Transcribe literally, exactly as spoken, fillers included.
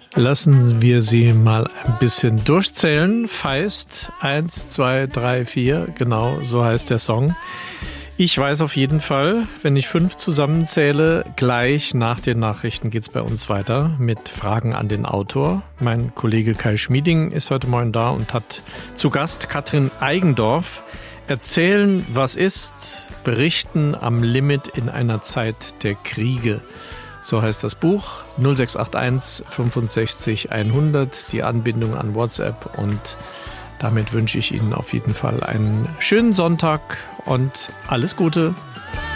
Lassen wir sie mal ein bisschen durchzählen. Feist, eins, zwei, drei, vier, genau, so heißt der Song. Ich weiß auf jeden Fall, wenn ich fünf zusammenzähle, gleich nach den Nachrichten geht's bei uns weiter mit Fragen an den Autor. Mein Kollege Kai Schmieding ist heute Morgen da und hat zu Gast Katrin Eigendorf. Erzählen, was ist, berichten am Limit in einer Zeit der Kriege. So heißt das Buch. null sechs acht eins fünfundsechzig hundert, die Anbindung an WhatsApp, und damit wünsche ich Ihnen auf jeden Fall einen schönen Sonntag und alles Gute.